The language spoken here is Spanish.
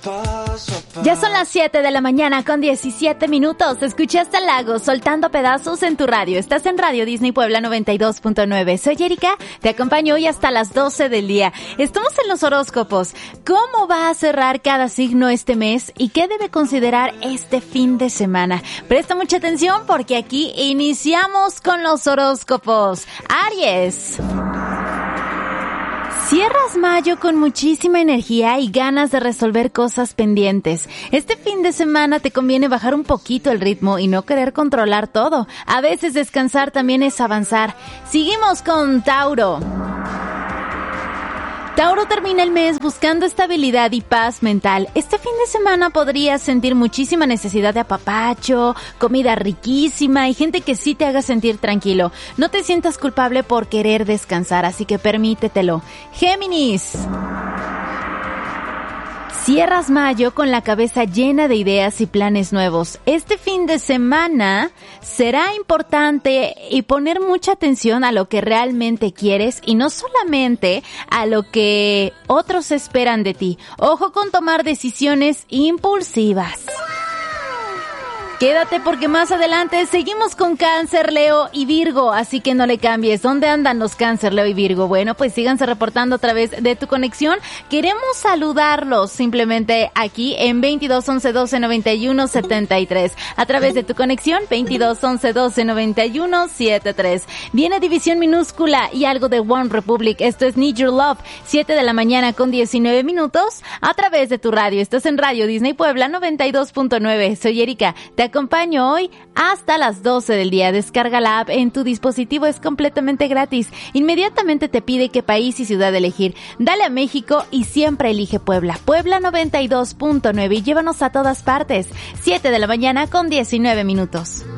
Ya son las 7 de la mañana con 17 minutos. Escuchaste al Lago soltando pedazos en tu radio. Estás en Radio Disney Puebla 92.9. Soy Erika, te acompaño hoy hasta las 12 del día. Estamos en los horóscopos. ¿Cómo va a cerrar cada signo este mes y qué debe considerar este fin de semana? Presta mucha atención porque aquí iniciamos con los horóscopos. Aries. Cierras mayo con muchísima energía y ganas de resolver cosas pendientes. Este fin de semana te conviene bajar un poquito el ritmo y no querer controlar todo. A veces descansar también es avanzar. Seguimos con Tauro. Tauro termina el mes buscando estabilidad y paz mental. Este fin de semana podrías sentir muchísima necesidad de apapacho, comida riquísima y gente que sí te haga sentir tranquilo. No te sientas culpable por querer descansar, así que permítetelo. Géminis. Cierras mayo con la cabeza llena de ideas y planes nuevos. Este fin de semana será importante y poner mucha atención a lo que realmente quieres y no solamente a lo que otros esperan de ti. Ojo con tomar decisiones impulsivas. Quédate porque más adelante seguimos con Cáncer, Leo y Virgo, así que no le cambies. ¿Dónde andan los Cáncer, Leo y Virgo? Bueno, pues síganse reportando a través de tu conexión. Queremos saludarlos simplemente aquí en 22 11 12 91 73. A través de tu conexión 22 11 12 91 73. Viene División Minúscula y algo de One Republic. Esto es Need Your Love, 7 de la mañana con 19 minutos a través de tu radio. Estás en Radio Disney Puebla 92.9. Soy Erika. Te acompaño hoy hasta las 12 del día. Descarga la app en tu dispositivo, es completamente gratis. Inmediatamente te pide qué país y ciudad elegir. Dale a México y siempre elige Puebla. Puebla 92.9 y llévanos a todas partes. 7 de la mañana con 19 minutos.